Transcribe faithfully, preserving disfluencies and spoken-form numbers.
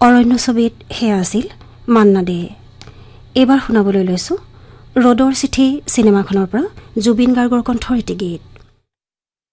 অৰণ্য ছবিত সেয়া আছিল মান্না দে। এইবাৰ শুনাবলৈ লৈছোঁ ৰ'দৰ চিঠি চিনেমাখনৰ পৰা জুবিন গাৰ্গৰ কণ্ঠৰ এটি গীত।